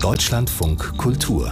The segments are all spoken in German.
Deutschlandfunk Kultur.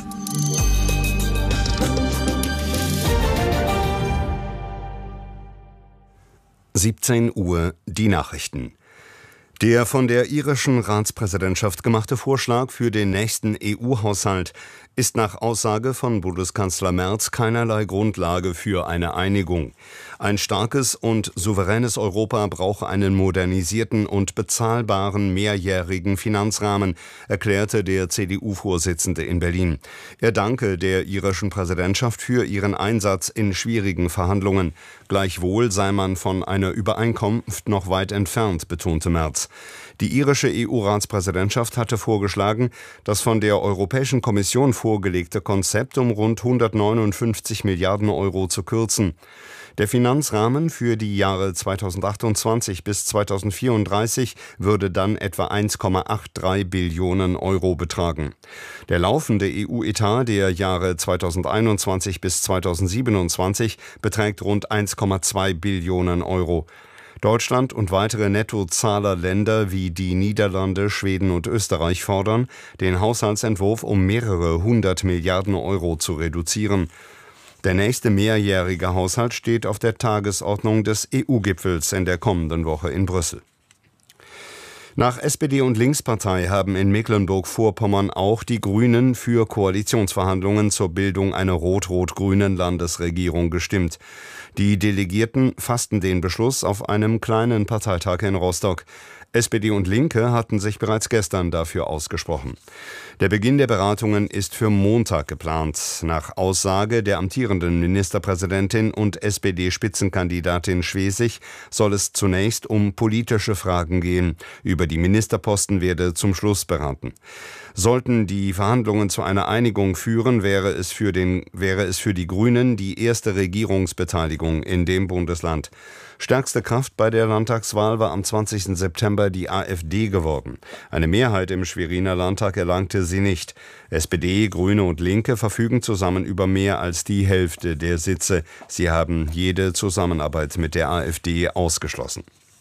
(17 Uhr) die Nachrichten. Der von der irischen Ratspräsidentschaft gemachte Vorschlag für den nächsten EU-Haushalt ist nach Aussage von Bundeskanzler Merz keinerlei Grundlage für eine Einigung. Ein starkes und souveränes Europa brauche einen modernisierten und bezahlbaren mehrjährigen Finanzrahmen, erklärte der CDU-Vorsitzende in Berlin. Er danke der irischen Präsidentschaft für ihren Einsatz in schwierigen Verhandlungen. Gleichwohl sei man von einer Übereinkunft noch weit entfernt, betonte Merz. Die irische EU-Ratspräsidentschaft hatte vorgeschlagen, das von der Europäischen Kommission vorgelegte Konzept um rund 159 Milliarden Euro zu kürzen. Der Finanzrahmen für die Jahre 2028 bis 2034 würde dann etwa 1,83 Billionen Euro betragen. Der laufende EU-Etat der Jahre 2021 bis 2027 beträgt rund 1,2 Billionen Euro. Deutschland und weitere Nettozahlerländer wie die Niederlande, Schweden und Österreich fordern, den Haushaltsentwurf um mehrere 100 Milliarden Euro zu reduzieren. Der nächste mehrjährige Haushalt steht auf der Tagesordnung des EU-Gipfels in der kommenden Woche in Brüssel. Nach SPD und Linkspartei haben in Mecklenburg-Vorpommern auch die Grünen für Koalitionsverhandlungen zur Bildung einer rot-rot-grünen Landesregierung gestimmt. Die Delegierten fassten den Beschluss auf einem kleinen Parteitag in Rostock. SPD und Linke hatten sich bereits gestern dafür ausgesprochen. Der Beginn der Beratungen ist für Montag geplant. Nach Aussage der amtierenden Ministerpräsidentin und SPD-Spitzenkandidatin Schwesig soll es zunächst um politische Fragen gehen. Über die Ministerposten werde zum Schluss beraten. Sollten die Verhandlungen zu einer Einigung führen, wäre es für die Grünen die erste Regierungsbeteiligung in dem Bundesland. Stärkste Kraft bei der Landtagswahl war am 20. September die AfD geworden. Eine Mehrheit im Schweriner Landtag erlangte sie nicht. SPD, Grüne und Linke verfügen zusammen über mehr als die Hälfte der Sitze. Sie haben jede Zusammenarbeit mit der AfD ausgeschlossen.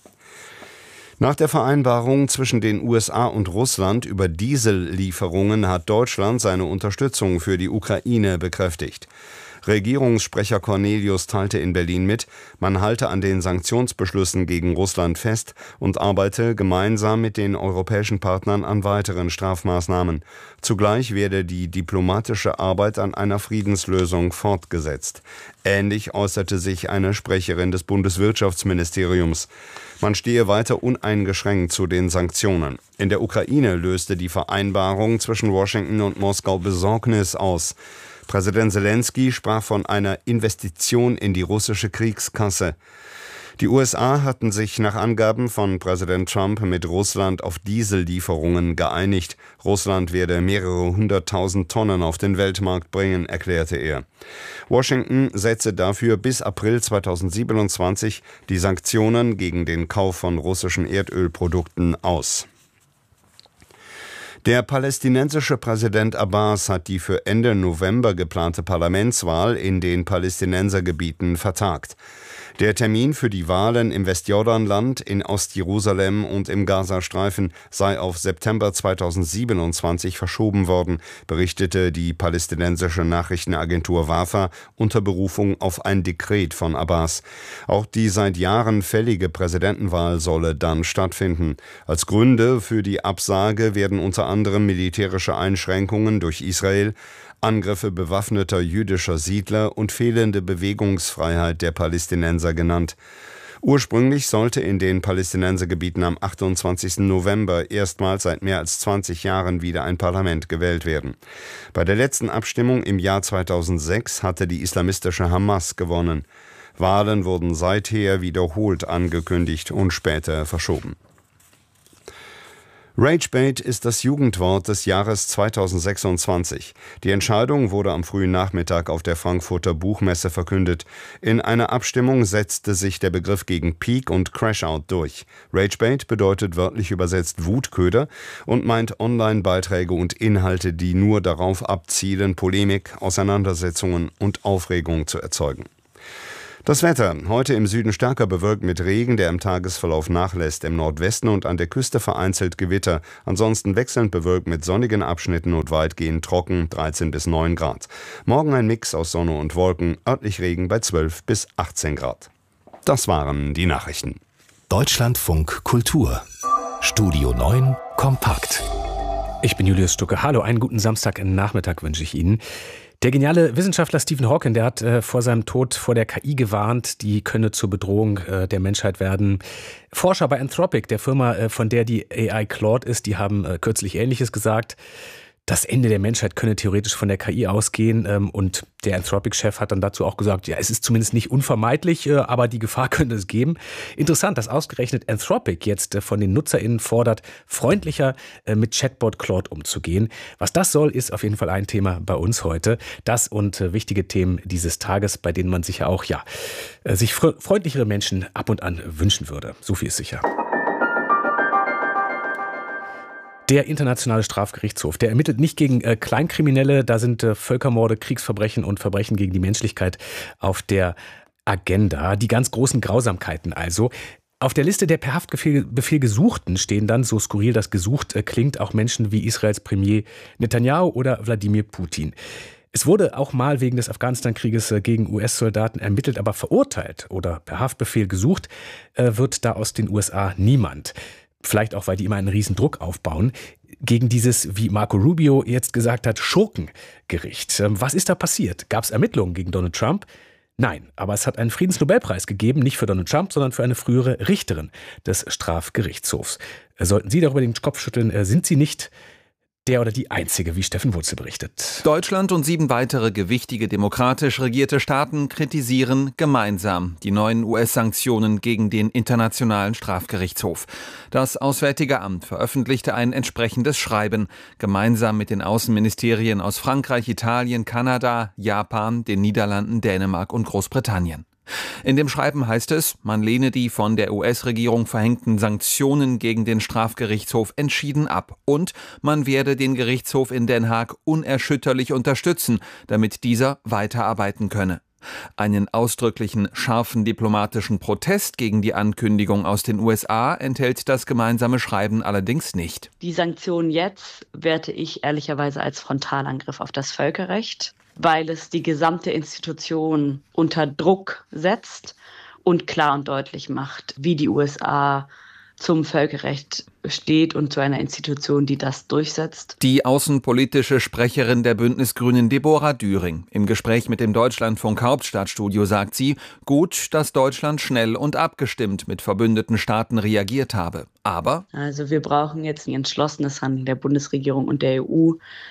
Nach der Vereinbarung zwischen den USA und Russland über Diesellieferungen hat Deutschland seine Unterstützung für die Ukraine bekräftigt. Regierungssprecher Cornelius teilte in Berlin mit, man halte an den Sanktionsbeschlüssen gegen Russland fest und arbeite gemeinsam mit den europäischen Partnern an weiteren Strafmaßnahmen. Zugleich werde die diplomatische Arbeit an einer Friedenslösung fortgesetzt. Ähnlich äußerte sich eine Sprecherin des Bundeswirtschaftsministeriums. Man stehe weiter uneingeschränkt zu den Sanktionen. In der Ukraine löste die Vereinbarung zwischen Washington und Moskau Besorgnis aus. Präsident Zelensky sprach von einer Investition in die russische Kriegskasse. Die USA hatten sich nach Angaben von Präsident Trump mit Russland auf Diesellieferungen geeinigt. Russland werde mehrere 100.000 Tonnen auf den Weltmarkt bringen, erklärte er. Washington setze dafür bis April 2027 die Sanktionen gegen den Kauf von russischen Erdölprodukten aus. Der palästinensische Präsident Abbas hat die für Ende November geplante Parlamentswahl in den Palästinensergebieten vertagt. Der Termin für die Wahlen im Westjordanland, in Ostjerusalem und im Gazastreifen sei auf September 2027 verschoben worden, berichtete die palästinensische Nachrichtenagentur Wafa unter Berufung auf ein Dekret von Abbas. Auch die seit Jahren fällige Präsidentenwahl solle dann stattfinden. Als Gründe für die Absage werden unter anderem militärische Einschränkungen durch Israel, Angriffe bewaffneter jüdischer Siedler und fehlende Bewegungsfreiheit der Palästinenser genannt. Ursprünglich sollte in den Palästinensergebieten am 28. November erstmals seit mehr als 20 Jahren wieder ein Parlament gewählt werden. Bei der letzten Abstimmung im Jahr 2006 hatte die islamistische Hamas gewonnen. Wahlen wurden seither wiederholt angekündigt und später verschoben. Ragebait ist das Jugendwort des Jahres 2026. Die Entscheidung wurde am frühen Nachmittag auf der Frankfurter Buchmesse verkündet. In einer Abstimmung setzte sich der Begriff gegen Peak und Crashout durch. Ragebait bedeutet wörtlich übersetzt Wutköder und meint Online-Beiträge und Inhalte, die nur darauf abzielen, Polemik, Auseinandersetzungen und Aufregung zu erzeugen. Das Wetter. Heute im Süden stärker bewölkt mit Regen, der im Tagesverlauf nachlässt. Im Nordwesten und an der Küste vereinzelt Gewitter. Ansonsten wechselnd bewölkt mit sonnigen Abschnitten und weitgehend trocken, 13 bis 9 Grad. Morgen ein Mix aus Sonne und Wolken, örtlich Regen bei 12 bis 18 Grad. Das waren die Nachrichten. Deutschlandfunk Kultur. Studio 9 kompakt. Ich bin Julius Stucke. Hallo, einen guten Samstagnachmittag wünsche ich Ihnen. Der geniale Wissenschaftler Stephen Hawking, der hat vor seinem Tod vor der KI gewarnt, die könne zur Bedrohung der Menschheit werden. Forscher bei Anthropic, der Firma, von der die AI Claude ist, die haben kürzlich Ähnliches gesagt. Das Ende der Menschheit könne theoretisch von der KI ausgehen. Und der Anthropic-Chef hat dann dazu auch gesagt, ja, es ist zumindest nicht unvermeidlich, aber die Gefahr könnte es geben. Interessant, dass ausgerechnet Anthropic jetzt von den NutzerInnen fordert, freundlicher mit Chatbot Claude umzugehen. Was das soll, ist auf jeden Fall ein Thema bei uns heute. Das und wichtige Themen dieses Tages, bei denen man sich ja auch, sich freundlichere Menschen ab und an wünschen würde. So viel ist sicher. Der Internationale Strafgerichtshof, der ermittelt nicht gegen Kleinkriminelle, da sind Völkermorde, Kriegsverbrechen und Verbrechen gegen die Menschlichkeit auf der Agenda. Die ganz großen Grausamkeiten also. Auf der Liste der per Haftbefehl Gesuchten stehen dann, so skurril das gesucht klingt, auch Menschen wie Israels Premier Netanyahu oder Wladimir Putin. Es wurde auch mal wegen des Afghanistan-Krieges gegen US-Soldaten ermittelt, aber verurteilt oder per Haftbefehl gesucht wird da aus den USA niemand. Vielleicht auch, weil die immer einen riesen Druck aufbauen, gegen dieses, wie Marco Rubio jetzt gesagt hat, Schurkengericht. Was ist da passiert? Gab es Ermittlungen gegen Donald Trump? Nein, aber es hat einen Friedensnobelpreis gegeben, nicht für Donald Trump, sondern für eine frühere Richterin des Strafgerichtshofs. Sollten Sie darüber den Kopf schütteln, sind Sie nicht der oder die Einzige, wie Steffen Wurzel berichtet. Deutschland und 7 weitere gewichtige demokratisch regierte Staaten kritisieren gemeinsam die neuen US-Sanktionen gegen den Internationalen Strafgerichtshof. Das Auswärtige Amt veröffentlichte ein entsprechendes Schreiben, gemeinsam mit den Außenministerien aus Frankreich, Italien, Kanada, Japan, den Niederlanden, Dänemark und Großbritannien. In dem Schreiben heißt es, man lehne die von der US-Regierung verhängten Sanktionen gegen den Strafgerichtshof entschieden ab und man werde den Gerichtshof in Den Haag unerschütterlich unterstützen, damit dieser weiterarbeiten könne. Einen ausdrücklichen, scharfen diplomatischen Protest gegen die Ankündigung aus den USA enthält das gemeinsame Schreiben allerdings nicht. Die Sanktionen jetzt werte ich ehrlicherweise als Frontalangriff auf das Völkerrecht, weil es die gesamte Institution unter Druck setzt und klar und deutlich macht, wie die USA zum Völkerrecht steht und zu einer Institution, die das durchsetzt. Die außenpolitische Sprecherin der Bündnisgrünen Deborah Düring. Im Gespräch mit dem Deutschlandfunk Hauptstadtstudio sagt sie, gut, dass Deutschland schnell und abgestimmt mit verbündeten Staaten reagiert habe. Aber also wir brauchen jetzt ein entschlossenes Handeln der Bundesregierung und der EU.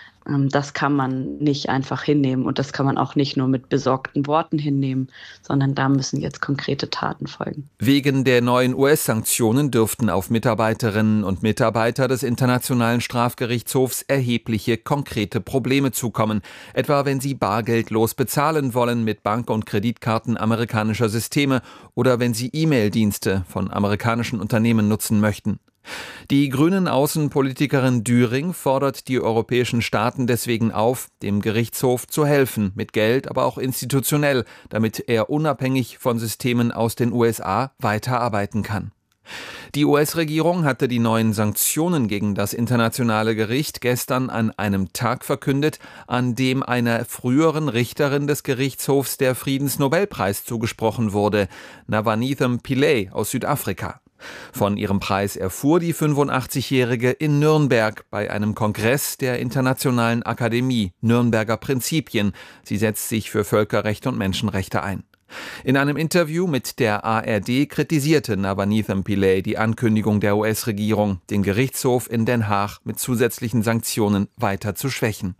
Das kann man nicht einfach hinnehmen und das kann man auch nicht nur mit besorgten Worten hinnehmen, sondern da müssen jetzt konkrete Taten folgen. Wegen der neuen US-Sanktionen dürften auf Mitarbeiterinnen und Mitarbeiter des Internationalen Strafgerichtshofs erhebliche konkrete Probleme zukommen, etwa wenn sie bargeldlos bezahlen wollen mit Bank- und Kreditkarten amerikanischer Systeme oder wenn sie E-Mail-Dienste von amerikanischen Unternehmen nutzen möchten. Die grünen Außenpolitikerin Düring fordert die europäischen Staaten deswegen auf, dem Gerichtshof zu helfen, mit Geld, aber auch institutionell, damit er unabhängig von Systemen aus den USA weiterarbeiten kann. Die US-Regierung hatte die neuen Sanktionen gegen das internationale Gericht gestern an einem Tag verkündet, an dem einer früheren Richterin des Gerichtshofs der Friedensnobelpreis zugesprochen wurde, Navanitha Pillay aus Südafrika. Von ihrem Preis erfuhr die 85-Jährige in Nürnberg bei einem Kongress der Internationalen Akademie Nürnberger Prinzipien. Sie setzt sich für Völkerrecht und Menschenrechte ein. In einem Interview mit der ARD kritisierte Navanitha Pillay die Ankündigung der US-Regierung, den Gerichtshof in Den Haag mit zusätzlichen Sanktionen weiter zu schwächen.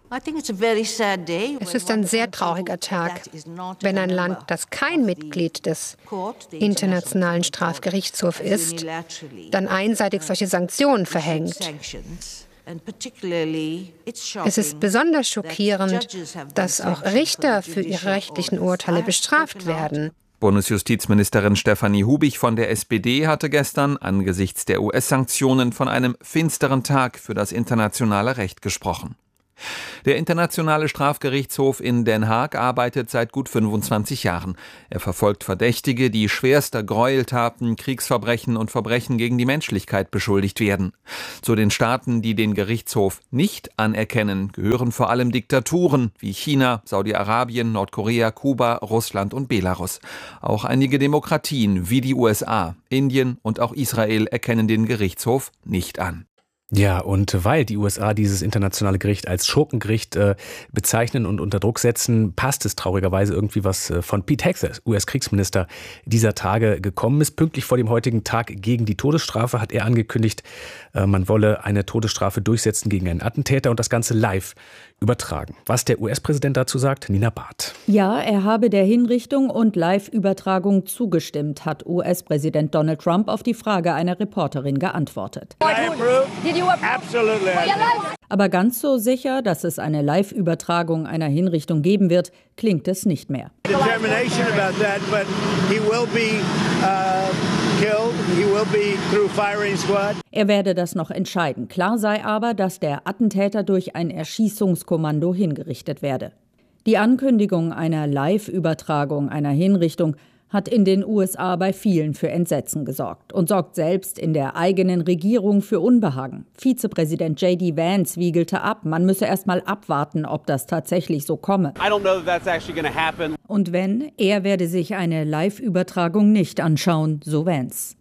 Es ist ein sehr trauriger Tag, wenn ein Land, das kein Mitglied des Internationalen Strafgerichtshofs ist, dann einseitig solche Sanktionen verhängt. Es ist besonders schockierend, dass auch Richter für ihre rechtlichen Urteile bestraft werden. Bundesjustizministerin Stefanie Hubich von der SPD hatte gestern angesichts der US-Sanktionen von einem finsteren Tag für das internationale Recht gesprochen. Der Internationale Strafgerichtshof in Den Haag arbeitet seit gut 25 Jahren. Er verfolgt Verdächtige, die schwerster Gräueltaten, Kriegsverbrechen und Verbrechen gegen die Menschlichkeit beschuldigt werden. Zu den Staaten, die den Gerichtshof nicht anerkennen, gehören vor allem Diktaturen wie China, Saudi-Arabien, Nordkorea, Kuba, Russland und Belarus. Auch einige Demokratien wie die USA, Indien und auch Israel erkennen den Gerichtshof nicht an. Ja, und weil die USA dieses internationale Gericht als Schurkengericht bezeichnen und unter Druck setzen, passt es traurigerweise irgendwie, was von Pete Hegseth, US-Kriegsminister, dieser Tage gekommen ist. Pünktlich vor dem heutigen Tag gegen die Todesstrafe hat er angekündigt, man wolle eine Todesstrafe durchsetzen gegen einen Attentäter und das Ganze live übertragen. Was der US-Präsident dazu sagt, Nina Barth. Ja, er habe der Hinrichtung und Live-Übertragung zugestimmt, hat US-Präsident Donald Trump auf die Frage einer Reporterin geantwortet. Aber ganz so sicher, dass es eine Live-Übertragung einer Hinrichtung geben wird, klingt es nicht mehr. Er werde das noch entscheiden. Klar sei aber, dass der Attentäter durch ein Erschießungskommando hingerichtet werde. Die Ankündigung einer Live-Übertragung einer Hinrichtung hat in den USA bei vielen für Entsetzen gesorgt und sorgt selbst in der eigenen Regierung für Unbehagen. Vizepräsident J.D. Vance wiegelte ab, man müsse erst mal abwarten, ob das tatsächlich so komme. Und wenn, er werde sich eine Live-Übertragung nicht anschauen, so Vance.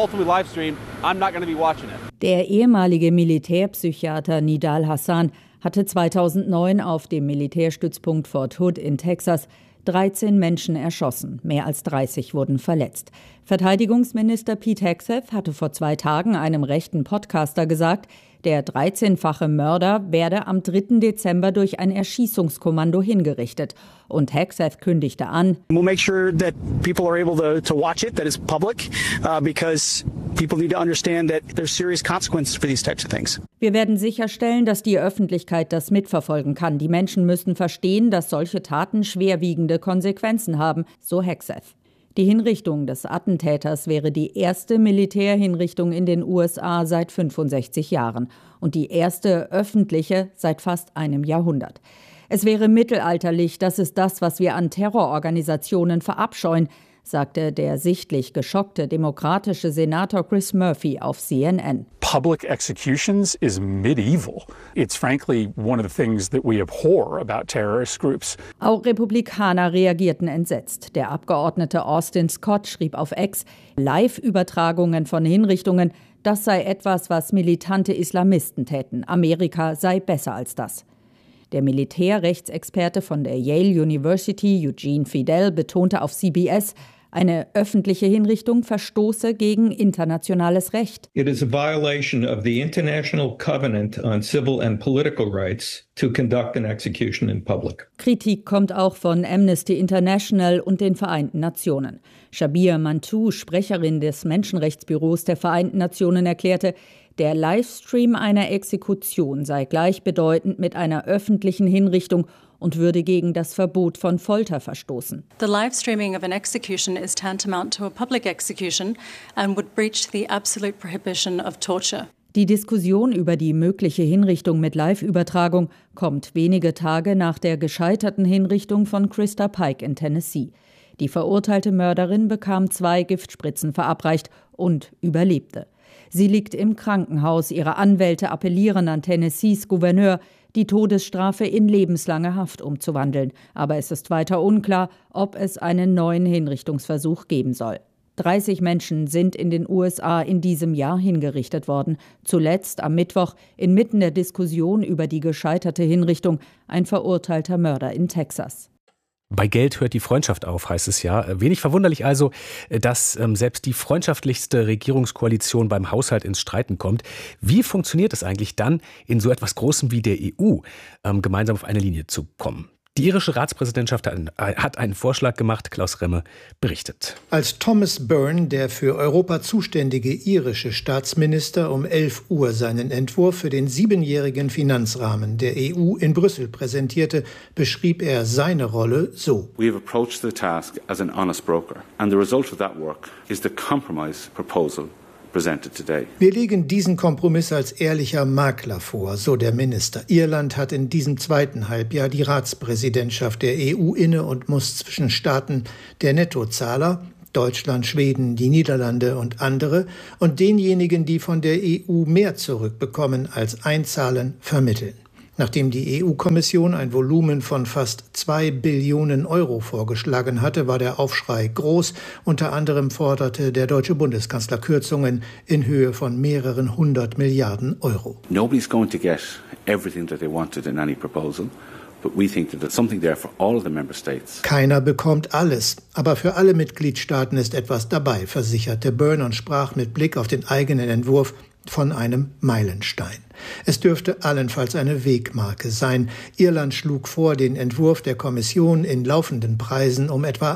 Der ehemalige Militärpsychiater Nidal Hasan hatte 2009 auf dem Militärstützpunkt Fort Hood in Texas 13 Menschen erschossen, mehr als 30 wurden verletzt. Verteidigungsminister Pete Hegseth hatte vor 2 Tagen einem rechten Podcaster gesagt, der 13-fache Mörder werde am 3. Dezember durch ein Erschießungskommando hingerichtet. Und Hegseth kündigte an, We'll make sure that people are able to watch it, that it's public, because people need to understand that there's serious consequences for these types of things. Wir werden sicherstellen, dass die Öffentlichkeit das mitverfolgen kann. Die Menschen müssen verstehen, dass solche Taten schwerwiegende Konsequenzen haben, so Hegseth. Die Hinrichtung des Attentäters wäre die erste Militärhinrichtung in den USA seit 65 Jahren und die erste öffentliche seit fast einem Jahrhundert. Es wäre mittelalterlich, das ist das, was wir an Terrororganisationen verabscheuen, sagte der sichtlich geschockte demokratische Senator Chris Murphy auf CNN. Public executions is medieval. It's frankly one of the things that we abhor about terrorist groups. Auch Republikaner reagierten entsetzt. Der Abgeordnete Austin Scott schrieb auf X, Live-Übertragungen von Hinrichtungen, das sei etwas, was militante Islamisten täten. Amerika sei besser als das. Der Militärrechtsexperte von der Yale University, Eugene Fidel, betonte auf CBS, eine öffentliche Hinrichtung verstoße gegen internationales Recht. It is a violation of the International Covenant on Civil and Political Rights to conduct an execution in public. Kritik kommt auch von Amnesty International und den Vereinten Nationen. Shabir Mantou, Sprecherin des Menschenrechtsbüros der Vereinten Nationen, erklärte, der Livestream einer Exekution sei gleichbedeutend mit einer öffentlichen Hinrichtung und würde gegen das Verbot von Folter verstoßen. The live streaming of an execution is tantamount to a public execution and would breach the absolute prohibition of torture. Die Diskussion über die mögliche Hinrichtung mit Live-Übertragung kommt wenige Tage nach der gescheiterten Hinrichtung von Krista Pike in Tennessee. Die verurteilte Mörderin bekam 2 Giftspritzen verabreicht und überlebte. Sie liegt im Krankenhaus. Ihre Anwälte appellieren an Tennessees Gouverneur, die Todesstrafe in lebenslange Haft umzuwandeln. Aber es ist weiter unklar, ob es einen neuen Hinrichtungsversuch geben soll. 30 Menschen sind in den USA in diesem Jahr hingerichtet worden. Zuletzt am Mittwoch inmitten der Diskussion über die gescheiterte Hinrichtung ein verurteilter Mörder in Texas. Bei Geld hört die Freundschaft auf, heißt es ja. Wenig verwunderlich also, dass selbst die freundschaftlichste Regierungskoalition beim Haushalt ins Streiten kommt. Wie funktioniert es eigentlich dann, in so etwas Großem wie der EU gemeinsam auf eine Linie zu kommen? Die irische Ratspräsidentschaft hat einen Vorschlag gemacht. Klaus Remme berichtet. Als Thomas Byrne, der für Europa zuständige irische Staatsminister, um 11 Uhr seinen Entwurf für den 7-jährigen Finanzrahmen der EU in Brüssel präsentierte, beschrieb er seine Rolle so. We have approached the task as an honest broker, and the result of that work is the compromise proposal Wir legen diesen Kompromiss als ehrlicher Makler vor, so der Minister. Irland hat in diesem zweiten Halbjahr die Ratspräsidentschaft der EU inne und muss zwischen Staaten der Nettozahler, Deutschland, Schweden, die Niederlande und andere, und denjenigen, die von der EU mehr zurückbekommen als einzahlen, vermitteln. Nachdem die EU-Kommission ein Volumen von fast 2 Billionen Euro vorgeschlagen hatte, war der Aufschrei groß. Unter anderem forderte der deutsche Bundeskanzler Kürzungen in Höhe von mehreren 100 Milliarden Euro. Nobody's going to get everything that they wanted in any proposal. But we think that there's something there for all of the member states. Keiner bekommt alles, aber für alle Mitgliedstaaten ist etwas dabei, versicherte Byrne und sprach mit Blick auf den eigenen Entwurf von einem Meilenstein. Es dürfte allenfalls eine Wegmarke sein. Irland schlug vor, den Entwurf der Kommission in laufenden Preisen um etwa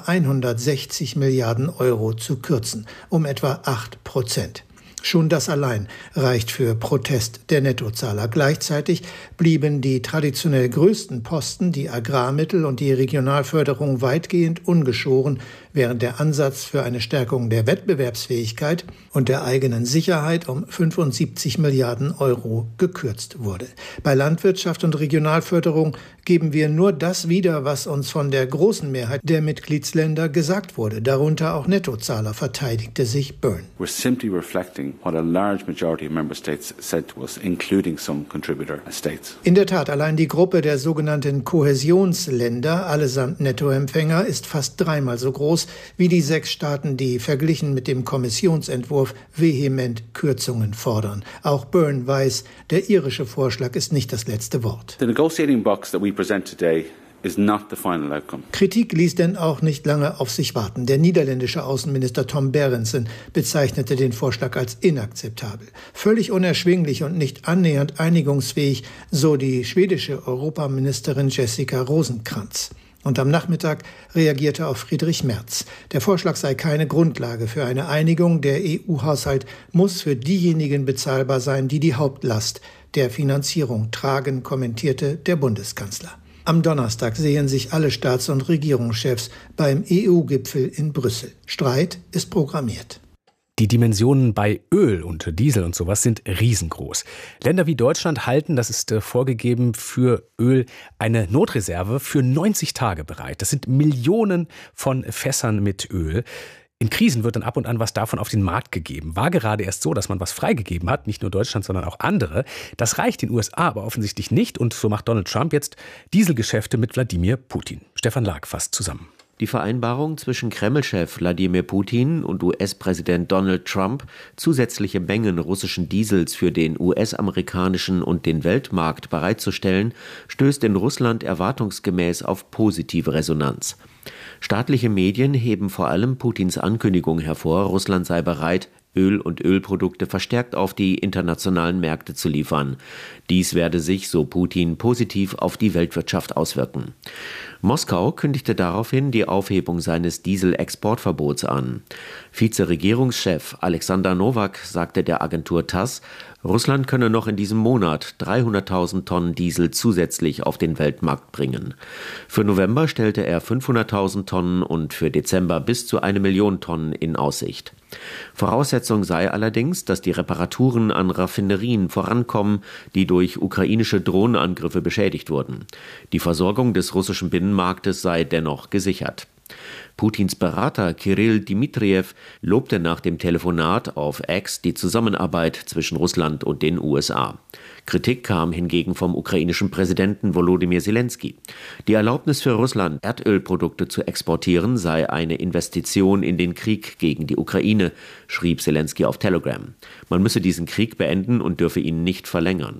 160 Milliarden Euro zu kürzen, um etwa 8%. Schon das allein reicht für Protest der Nettozahler. Gleichzeitig blieben die traditionell größten Posten, die Agrarmittel und die Regionalförderung, weitgehend ungeschoren, während der Ansatz für eine Stärkung der Wettbewerbsfähigkeit und der eigenen Sicherheit um 75 Milliarden Euro gekürzt wurde. Bei Landwirtschaft und Regionalförderung geben wir nur das wieder, was uns von der großen Mehrheit der Mitgliedsländer gesagt wurde, darunter auch Nettozahler, verteidigte sich Byrne. We're simply reflecting what a large majority of member states said to us, including some contributor states. In der Tat, allein die Gruppe der sogenannten Kohäsionsländer, allesamt Nettoempfänger, ist fast dreimal so groß wie die 6 Staaten, die verglichen mit dem Kommissionsentwurf vehement Kürzungen fordern. Auch Byrne weiß, der irische Vorschlag ist nicht das letzte Wort. The negotiating box that we present today is not the final outcome. Kritik ließ denn auch nicht lange auf sich warten. Der niederländische Außenminister Tom Berendsen bezeichnete den Vorschlag als inakzeptabel. Völlig unerschwinglich und nicht annähernd einigungsfähig, so die schwedische Europaministerin Jessica Rosencrantz. Und am Nachmittag reagierte auch Friedrich Merz. Der Vorschlag sei keine Grundlage für eine Einigung. Der EU-Haushalt muss für diejenigen bezahlbar sein, die die Hauptlast der Finanzierung tragen, kommentierte der Bundeskanzler. Am Donnerstag sehen sich alle Staats- und Regierungschefs beim EU-Gipfel in Brüssel. Streit ist programmiert. Die Dimensionen bei Öl und Diesel und sowas sind riesengroß. Länder wie Deutschland halten, das ist vorgegeben, für Öl eine Notreserve für 90 Tage bereit. Das sind Millionen von Fässern mit Öl. In Krisen wird dann ab und an was davon auf den Markt gegeben. War gerade erst so, dass man was freigegeben hat, nicht nur Deutschland, sondern auch andere. Das reicht den USA aber offensichtlich nicht und so macht Donald Trump jetzt Dieselgeschäfte mit Wladimir Putin. Stefan Lag fasst zusammen. Die Vereinbarung zwischen Kreml-Chef Wladimir Putin und US-Präsident Donald Trump, zusätzliche Mengen russischen Diesels für den US-amerikanischen und den Weltmarkt bereitzustellen, stößt in Russland erwartungsgemäß auf positive Resonanz. Staatliche Medien heben vor allem Putins Ankündigung hervor, Russland sei bereit, Öl und Ölprodukte verstärkt auf die internationalen Märkte zu liefern. Dies werde sich, so Putin, positiv auf die Weltwirtschaft auswirken. Moskau kündigte daraufhin die Aufhebung seines Dieselexportverbots an. Vizeregierungschef Alexander Nowak sagte der Agentur TASS, Russland könne noch in diesem Monat 300.000 Tonnen Diesel zusätzlich auf den Weltmarkt bringen. Für November stellte er 500.000 Tonnen und für Dezember bis zu 1 Million Tonnen in Aussicht. Voraussetzung sei allerdings, dass die Reparaturen an Raffinerien vorankommen, die durch ukrainische Drohnenangriffe beschädigt wurden. Die Versorgung des russischen Binnenmarktes sei dennoch gesichert. Putins Berater Kirill Dmitriev lobte nach dem Telefonat auf X die Zusammenarbeit zwischen Russland und den USA. Kritik kam hingegen vom ukrainischen Präsidenten Volodymyr Zelensky. Die Erlaubnis für Russland, Erdölprodukte zu exportieren, sei eine Investition in den Krieg gegen die Ukraine, schrieb Zelensky auf Telegram. Man müsse diesen Krieg beenden und dürfe ihn nicht verlängern.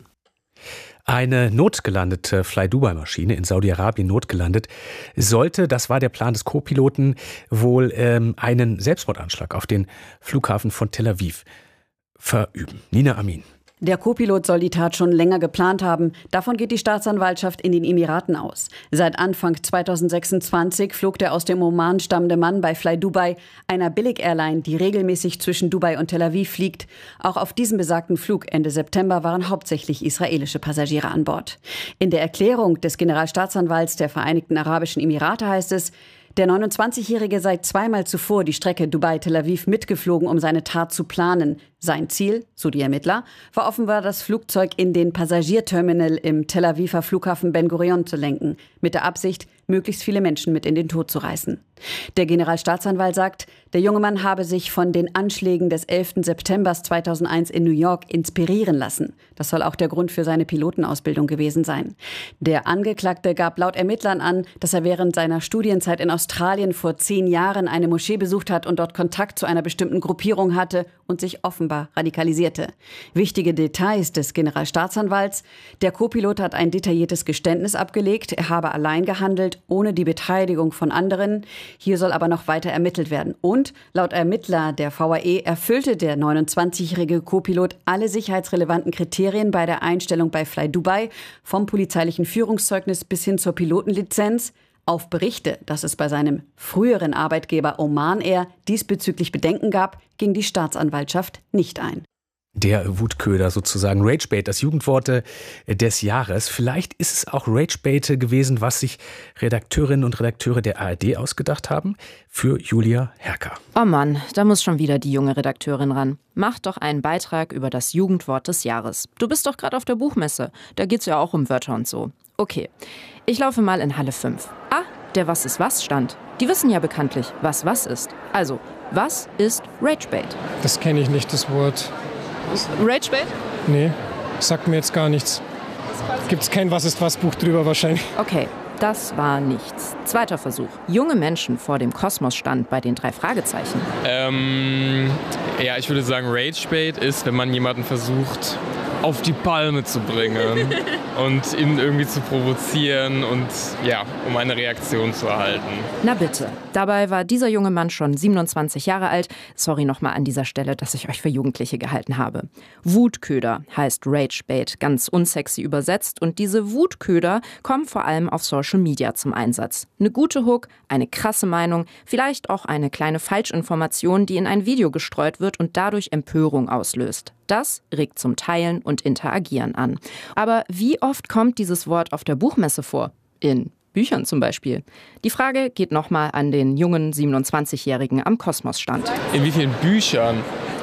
Eine notgelandete Fly-Dubai-Maschine in Saudi-Arabien notgelandet sollte, das war der Plan des Co-Piloten, wohl einen Selbstmordanschlag auf den Flughafen von Tel Aviv verüben. Nina Amin. Der Co-Pilot soll die Tat schon länger geplant haben. Davon geht die Staatsanwaltschaft in den Emiraten aus. Seit Anfang 2026 flog der aus dem Oman stammende Mann bei Fly Dubai, einer Billig-Airline, die regelmäßig zwischen Dubai und Tel Aviv fliegt. Auch auf diesem besagten Flug Ende September waren hauptsächlich israelische Passagiere an Bord. In der Erklärung des Generalstaatsanwalts der Vereinigten Arabischen Emirate heißt es, der 29-Jährige sei zweimal zuvor die Strecke Dubai-Tel Aviv mitgeflogen, um seine Tat zu planen. Sein Ziel, so die Ermittler, war offenbar das Flugzeug in den Passagierterminal im Tel Aviver Flughafen Ben Gurion zu lenken, mit der Absicht, möglichst viele Menschen mit in den Tod zu reißen. Der Generalstaatsanwalt sagt, der junge Mann habe sich von den Anschlägen des 11. September 2001 in New York inspirieren lassen. Das soll auch der Grund für seine Pilotenausbildung gewesen sein. Der Angeklagte gab laut Ermittlern an, dass er während seiner Studienzeit in Australien vor 10 Jahren eine Moschee besucht hat und dort Kontakt zu einer bestimmten Gruppierung hatte und sich offenbar radikalisierte. Wichtige Details des Generalstaatsanwalts: Der Co-Pilot hat ein detailliertes Geständnis abgelegt, er habe allein gehandelt, ohne die Beteiligung von anderen. Hier soll aber noch weiter ermittelt werden. Und laut Ermittler der VAE erfüllte der 29-jährige Co-Pilot alle sicherheitsrelevanten Kriterien bei der Einstellung bei Fly Dubai, vom polizeilichen Führungszeugnis bis hin zur Pilotenlizenz. Auf Berichte, dass es bei seinem früheren Arbeitgeber Oman Air diesbezüglich Bedenken gab, ging die Staatsanwaltschaft nicht ein. Der Wutköder sozusagen, Ragebait, das Jugendwort des Jahres. Vielleicht ist es auch Ragebait gewesen, was sich Redakteurinnen und Redakteure der ARD ausgedacht haben, für Julia Herker. Oh Mann, da muss schon wieder die junge Redakteurin ran. Mach doch einen Beitrag über das Jugendwort des Jahres. Du bist doch gerade auf der Buchmesse, da geht's ja auch um Wörter und so. Okay, ich laufe mal in Halle 5. Ah, der Was ist was stand. Die wissen ja bekanntlich, was ist. Also, was ist Ragebait? Das kenne ich nicht, das Wort. Ragebait? Nee, sagt mir jetzt gar nichts. Gibt's kein Was ist was Buch drüber wahrscheinlich. Okay, das war nichts. Zweiter Versuch. Junge Menschen vor dem Kosmosstand bei den 3 Fragezeichen. Ja, ich würde sagen, Ragebait ist, wenn man jemanden versucht, auf die Palme zu bringen und ihn irgendwie zu provozieren und ja, um eine Reaktion zu erhalten. Na bitte. Dabei war dieser junge Mann schon 27 Jahre alt. Sorry nochmal an dieser Stelle, dass ich euch für Jugendliche gehalten habe. Wutköder heißt Ragebait, ganz unsexy übersetzt. Und diese Wutköder kommen vor allem auf Social Media zum Einsatz. Eine gute Hook, eine krasse Meinung, vielleicht auch eine kleine Falschinformation, die in ein Video gestreut wird und dadurch Empörung auslöst. Das regt zum Teilen und Interagieren an. Aber wie oft kommt dieses Wort auf der Buchmesse vor? In Büchern zum Beispiel. Die Frage geht nochmal an den jungen 27-Jährigen am Kosmosstand. In wie vielen Büchern?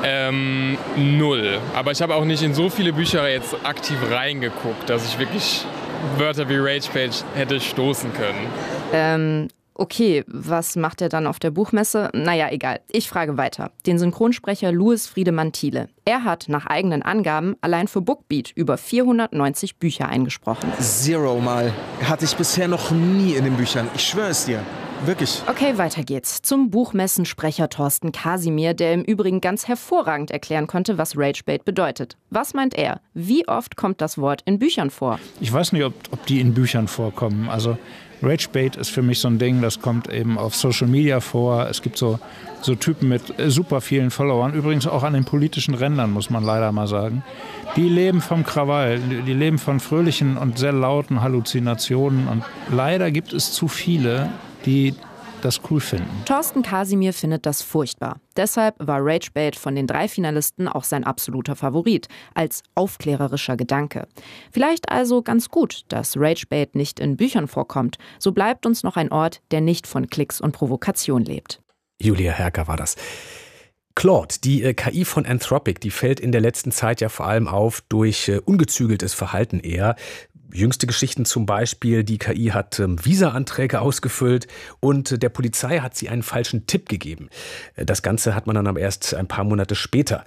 0. Aber ich habe auch nicht in so viele Bücher jetzt aktiv reingeguckt, dass ich wirklich Wörter wie Ragebait hätte stoßen können. Okay, was macht er dann auf der Buchmesse? Naja, egal. Ich frage weiter. Den Synchronsprecher Louis Friedemann Thiele. Er hat nach eigenen Angaben allein für Bookbeat über 490 Bücher eingesprochen. 0 Mal. Hatte ich bisher noch nie in den Büchern. Ich schwöre es dir. Wirklich. Okay, weiter geht's. Zum Buchmessensprecher Thorsten Kasimir, der im Übrigen ganz hervorragend erklären konnte, was Ragebait bedeutet. Was meint er? Wie oft kommt das Wort in Büchern vor? Ich weiß nicht, ob die in Büchern vorkommen. Also Ragebait ist für mich so ein Ding, das kommt eben auf Social Media vor. Es gibt so Typen mit super vielen Followern, übrigens auch an den politischen Rändern, muss man leider mal sagen. Die leben vom Krawall, die leben von fröhlichen und sehr lauten Halluzinationen. Und leider gibt es zu viele, die das cool finden. Thorsten Kasimir findet das furchtbar. Deshalb war Ragebait von den 3 Finalisten auch sein absoluter Favorit, als aufklärerischer Gedanke. Vielleicht also ganz gut, dass Ragebait nicht in Büchern vorkommt. So bleibt uns noch ein Ort, der nicht von Klicks und Provokation lebt. Julia Herker war das. Claude, die KI von Anthropic, die fällt in der letzten Zeit ja vor allem auf durch ungezügeltes Verhalten eher. Jüngste Geschichten zum Beispiel, die KI hat Visa-Anträge ausgefüllt und der Polizei hat sie einen falschen Tipp gegeben. Das Ganze hat man dann aber erst ein paar Monate später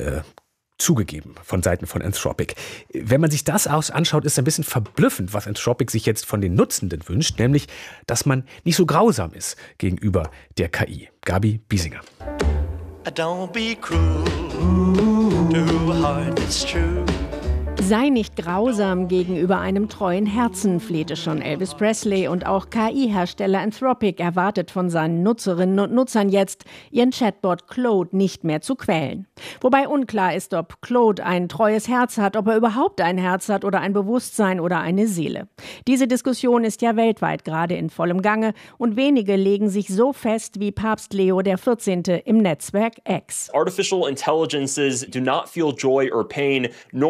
zugegeben von Seiten von Anthropic. Wenn man sich das anschaut, ist es ein bisschen verblüffend, was Anthropic sich jetzt von den Nutzenden wünscht, nämlich, dass man nicht so grausam ist gegenüber der KI. Gabi Biesinger. Don't be cruel to a heart that's true. Sei nicht grausam gegenüber einem treuen Herzen, flehte schon Elvis Presley, und auch KI-Hersteller Anthropic erwartet von seinen Nutzerinnen und Nutzern jetzt, ihren Chatbot Claude nicht mehr zu quälen. Wobei unklar ist, ob Claude ein treues Herz hat, ob er überhaupt ein Herz hat oder ein Bewusstsein oder eine Seele. Diese Diskussion ist ja weltweit gerade in vollem Gange und wenige legen sich so fest wie Papst Leo XIV. Im Netzwerk X. Artificial intelligences do not feel joy or pain, nor do they have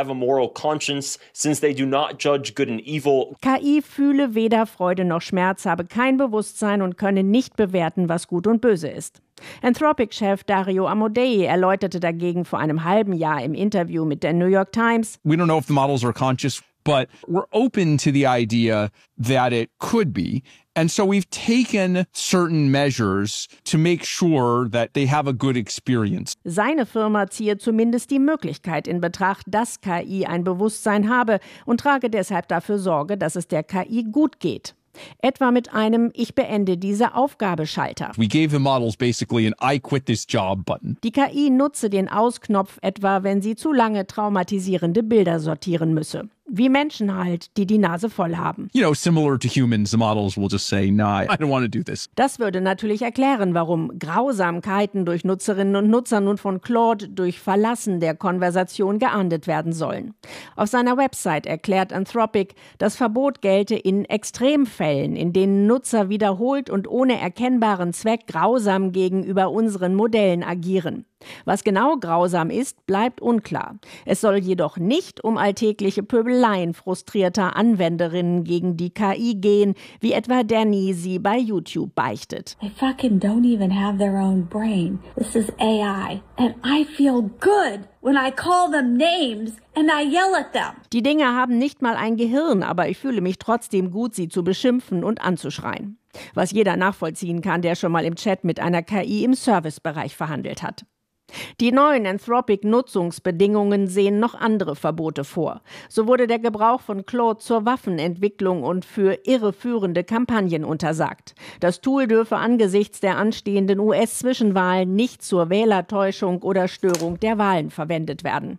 have a moral conscience, since they do not judge good and evil. KI fühle weder Freude noch Schmerz, habe kein Bewusstsein und könne nicht bewerten, was gut und böse ist. Anthropic-Chef Dario Amodei erläuterte dagegen vor einem halben Jahr im Interview mit der New York Times: We don't know if the models are conscious, but we're open to the idea that it could be. And so we've taken certain measures to make sure that they have a good experience. Seine Firma ziehe zumindest die Möglichkeit in Betracht, dass KI ein Bewusstsein habe und trage deshalb dafür Sorge, dass es der KI gut geht. Etwa mit einem Ich beende diese Aufgabe-Schalter. We gave the models basically an I quit this job button. Die KI nutze den Ausknopf etwa, wenn sie zu lange traumatisierende Bilder sortieren müsse. Wie Menschen halt, die die Nase voll haben. You know, similar to humans, the models will just say, nah, I don't want to do this. Das würde natürlich erklären, warum Grausamkeiten durch Nutzerinnen und Nutzer nun von Claude durch Verlassen der Konversation geahndet werden sollen. Auf seiner Website erklärt Anthropic, das Verbot gelte in Extremfällen, in denen Nutzer wiederholt und ohne erkennbaren Zweck grausam gegenüber unseren Modellen agieren. Was genau grausam ist, bleibt unklar. Es soll jedoch nicht um alltägliche Pöbeleien frustrierter Anwenderinnen gegen die KI gehen, wie etwa Danny sie bei YouTube beichtet. They fucking don't even have their own brain. This is AI. And I feel good when I call them names and I yell at them. Die Dinge haben nicht mal ein Gehirn, aber ich fühle mich trotzdem gut, sie zu beschimpfen und anzuschreien. Was jeder nachvollziehen kann, der schon mal im Chat mit einer KI im Servicebereich verhandelt hat. Die neuen Anthropic-Nutzungsbedingungen sehen noch andere Verbote vor. So wurde der Gebrauch von Claude zur Waffenentwicklung und für irreführende Kampagnen untersagt. Das Tool dürfe angesichts der anstehenden US-Zwischenwahlen nicht zur Wählertäuschung oder Störung der Wahlen verwendet werden.